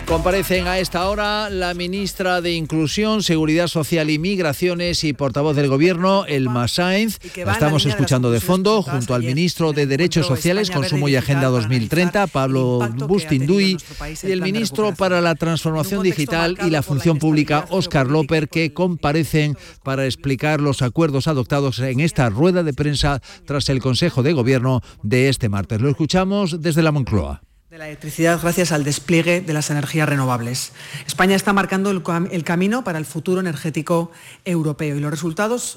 Comparecen a esta hora la ministra de Inclusión, Seguridad Social y Migraciones y portavoz del Gobierno, Elma Sáenz. La estamos escuchando de fondo junto al ministro de Derechos Sociales, Consumo y Agenda 2030, Pablo Bustinduy, y el ministro para la Transformación Digital y la Función Pública, Óscar López, que comparecen para explicar los acuerdos adoptados en esta rueda de prensa tras el Consejo de Gobierno de este martes. Lo escuchamos desde la Moncloa. De la electricidad gracias al despliegue de las energías renovables. España está marcando el camino para el futuro energético europeo y los resultados